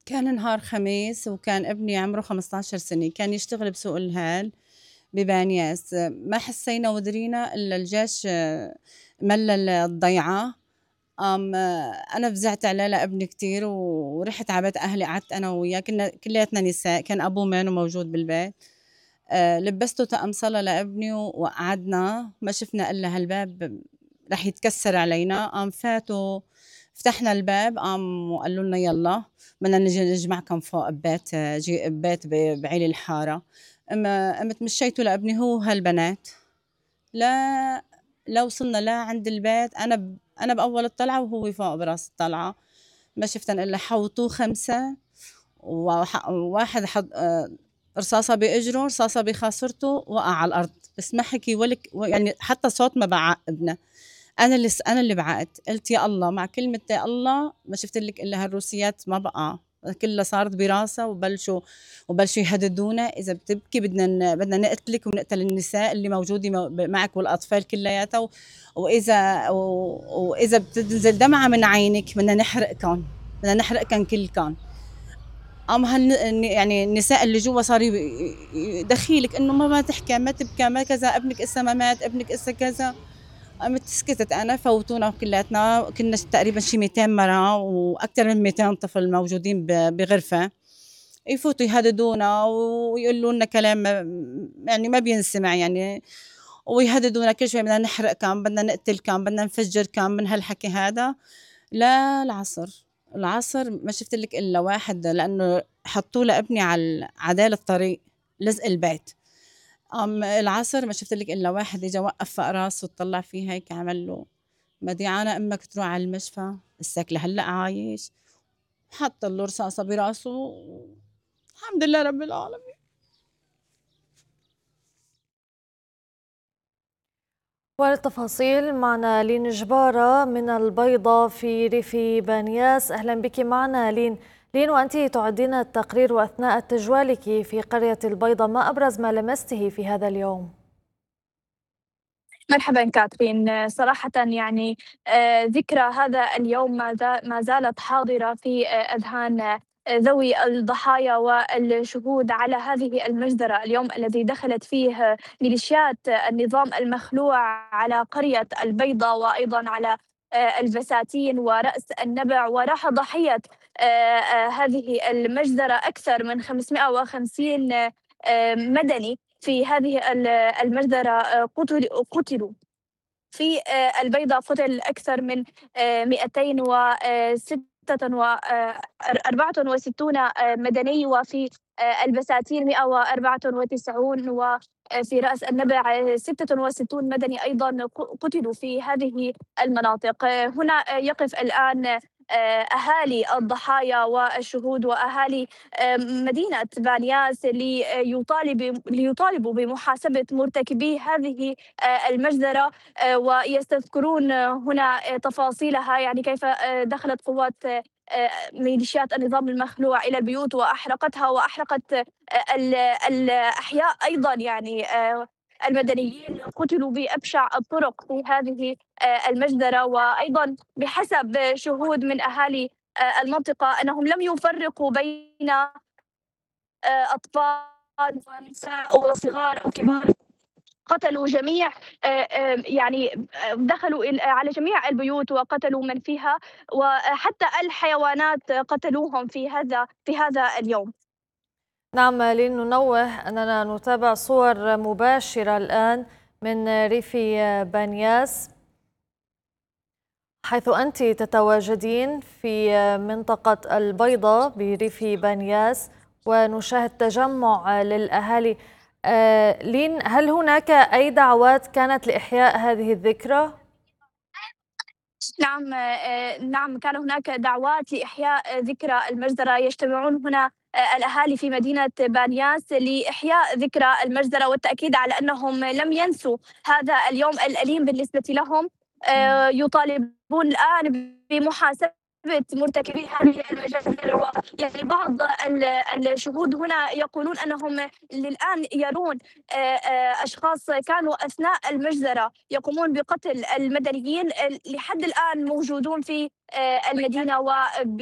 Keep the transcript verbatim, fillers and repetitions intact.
كان نهار خميس وكان ابني عمره خمسطعش سنة، كان يشتغل بسوق الهال ببانياس، ما حسينا ودرينا إلا الجيش ملّى الضيعة. قام أنا فزعت عليه لابني كتير ورحت على بيت أهلي، قعدت أنا وياه، كنا كلّياتنا نساء، كان أبوه مانو موجود بالبيت. آآ لبّسته طقم صلا لابني وقعدنا، ما شفنا إلا هالباب رح يتكسّر علينا. قام فاتوا فتحنا الباب، قام وقالوا لنا يلّا بدنا نيجي نجمعكم فوق ببيت جي ببيت ب بعيلة الحارة. أما قمت مشيته لابني هو وهالبنات لا لا وصلنا لا عند البيت، أنا ب أنا بأول الطلعة وهو فوق براس الطلعة، ما شفتن إلا حوطوه خمسة، وح وواحد حط آآ رصاصة بإجره، رصاصة بخاصرته، وقع على الأرض، بس ما حكي ولا ك يعني حتى صوت ما بعقّبنا. أنا اللي س أنا اللي بعقت، قُلت يا الله، مع كلمة يا الله ما شفت لِك إلا هالروسيات ما بقى، كلّها صارت براسها وبلشوا وبلشوا يهددونا، إذا بتبكي بدنا ن بدنا نقتلِك ونقتل النساء اللي موجودة م ب معك والأطفال كلّياتها، و وإذا و وإذا بتنزل دمعة من عينِك بدنا نحرقكن، بدنا نحرقكن كلكن. قام هالن الن يعني النساء اللي جوا صاروا ي ي دخيلِك إنه ما ما تحكي، ما تبكى، ما كذا، ابنِك إسا ما مات، ابنِك إسا كذا. قمت سكتت أنا، فوتونا كلّياتنا، كنّا ش تقريبًا شي ميتين مرا وأكتر من ميتين طفل موجودين ب بغرفة، يفوتوا يهددونا ويقولوا لنا كلام ما يعني ما بينسمع يعني، ويهددونا كل شوي بدنا نحرقكم، بدنا نقتلكم، بدنا نفجّركم من هالحكي هذا. للعصر، العصر ما شفت لِك إلا واحد، لإنه حطّوه لابني عال عدال الطريق لزق البيت. قام العصر ما شفت لِك إلا واحد إجا وقّف فوق راسه وطلّع فيه هيك عمل له مديعانة أمك تروح على المشفى، إسّك لهلّأ عايش، حط له رصاصة براسه والحمد لله رب العالمين. وللتفاصيل معنا لين جبارة من البيضة في ريف بانياس. أهلا بك معنا لين. لين، وأنت تعدين التقرير وأثناء تجوالك في قرية البيضة، ما أبرز ما لمسته في هذا اليوم؟ مرحبًا كاترين، صراحةً يعني آآ ذكرى هذا اليوم ما زا ما زالت حاضرة في آآ أذهان آآ ذوي الضحايا والشهود على هذه المجزرة، اليوم الذي دخلت فيه ميليشيات النظام المخلوع على قرية البيضة وأيضًا على آآ البساتين ورأس النبع، وراح ضحية آآ آآ هذه المجزرة أكثر من خمسمائة وخمسين آآ مدني في هذه ال المجزرة. آآ قُتل قُتلوا في آآ البيضة، قُتل أكثر من آآ مئتين وستة و آآ أر أربعة وستون آآ مدني، وفي آآ البساتين مئة وأربعة وتسعون، وفي رأس النبع ستة وستون مدني أيضًا ق قُتلوا في هذه المناطق. آه، هنا آه، يقف الآن آآ أهالي الضحايا والشهود وأهالي آآ مدينة بانياس ليطالب ليطالبوا بمحاسبة مرتكبي هذه آآ المجزرة، آآ ويستذكرون هنا تفاصيلها، يعني كيف آآ دخلت قوات آآ ميليشيات النظام المخلوع إلى البيوت وأحرقتها، وأحرقت آآ ال الأحياء أيضًا، يعني آآ المدنيين قُتلوا بأبشع الطرق في هذه آآ المجزرة. وأيضًا بحسب شهود من أهالي آآ المنطقة أنهم لم يفرقوا بين آآ أطفال ونساء وصغار أو كبار، قتلوا جميع آآ آآ يعني آآ دخلوا ال على جميع البيوت وقتلوا من فيها، وحتى الحيوانات قتلوهم في هذا في هذا اليوم. نعم، لين ننوه أننا نتابع صور مباشرة الآن من ريف بانياس، حيث أنت تتواجدين في منطقة البيضة بريف بانياس، ونشاهد تجمع للأهالي. آه، لين، هل هناك أي دعوات كانت لإحياء هذه الذكرى؟ نعم، آآ نعم، كان هناك دعوات لإحياء ذكرى المجزرة، يجتمعون هنا آآ الأهالي في مدينة بانياس لإحياء ذكرى المجزرة والتأكيد على أنهم لم ينسوا هذا اليوم الأليم بالنسبة لهم. آآ يطالبون الآن بمحاسبة مرتكبي هذه المجازر، ويعني بعض ال الشهود هنا يقولون أنهم للآن يرون آآ آآ أشخاص كانوا أثناء المجزرة يقومون بقتل المدنيين، ال لحد الآن موجودون في آآ المدينة وب